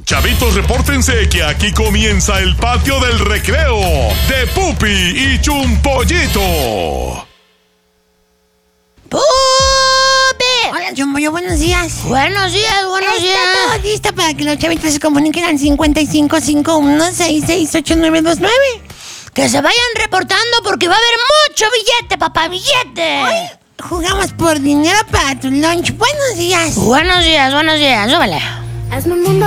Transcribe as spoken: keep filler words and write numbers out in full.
Chavitos, repórtense que aquí comienza el patio del recreo de Pupi y Chumpollito. ¡Pupi! Hola, Chumbollo, buenos días. Buenos días, buenos Está días. todo listo para que los chavitos se comuniquen al cincuenta y cinco cincuenta y uno sesenta y seis ochenta y nueve veintinueve. Que se vayan reportando porque va a haber mucho billete, papá, billete. Hoy jugamos por dinero para tu lunch. Buenos días. Buenos días, buenos días, súbele. Hazme un mundo